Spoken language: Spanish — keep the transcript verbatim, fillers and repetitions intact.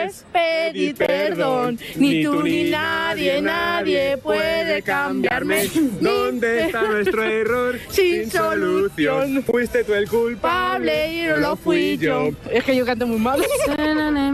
es pedir perdón. Ni tú ni nadie, nadie puede cambiarme. ¿Dónde está nuestro error? Sin solución. Fuiste tú el culpable Y no lo fui yo. Es que yo canto muy mal.